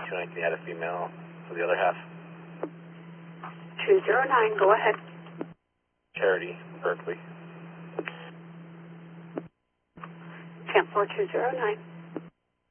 29, can you add a female for the other half? 209, go ahead. Charity, Berkeley. Cancel 209.